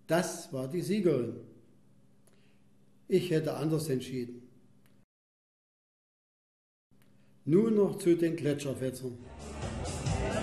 Das war die Siegerin. Ich hätte anders entschieden. Nun noch zu den Gletscherfetzern.